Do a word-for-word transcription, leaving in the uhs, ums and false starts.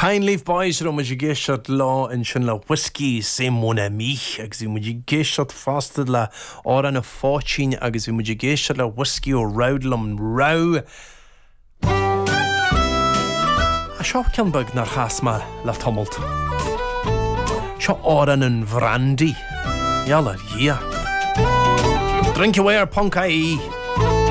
Pine Leaf Boys ro muid géisiart lá in sin le whisky sé mna mich agus bhí muid géisiart fástad le á an na fátín agus bhí muid géisiart le whisky ó Roudlam Rau. A seo ceanbag nar chasma le tomult. Seo á an bhrandy. Yalla, yeah. Drink away our punk I E.